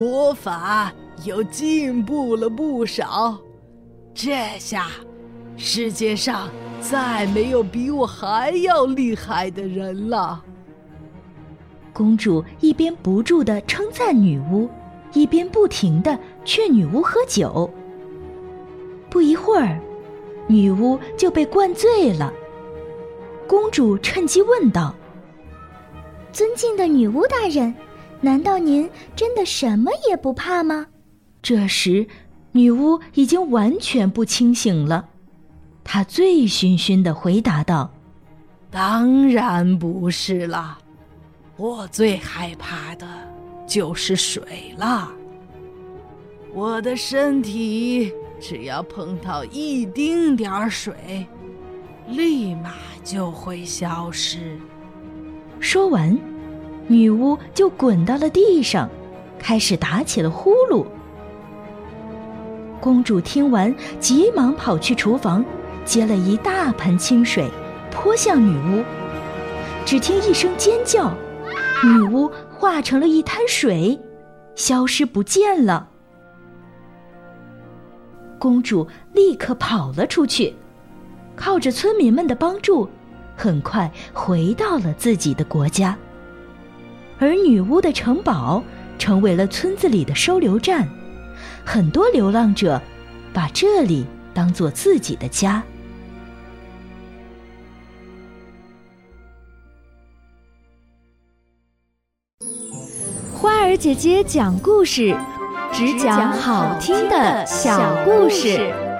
魔法又进步了不少，这下世界上再没有比我还要厉害的人了。 公主一边不住地称赞女巫，一边不停地劝女巫喝酒。不一会儿，女巫就被灌醉了。公主趁机问道： 尊敬的女巫大人，难道您真的什么也不怕吗？ 这时，女巫已经完全不清醒了。她醉醺醺地回答道： 当然不是啦，我最害怕的就是水了。我的身体只要碰到一丁点儿水，立马就会消失。 说完，女巫就滚到了地上，开始打起了呼噜。公主听完，急忙跑去厨房，接了一大盆清水，泼向女巫。只听一声尖叫，女巫化成了一滩水，消失不见了。公主立刻跑了出去，靠着村民们的帮助，很快回到了自己的国家。而女巫的城堡成为了村子里的收留站，很多流浪者把这里当作自己的家。 花儿姐姐讲故事，只讲好听的小故事。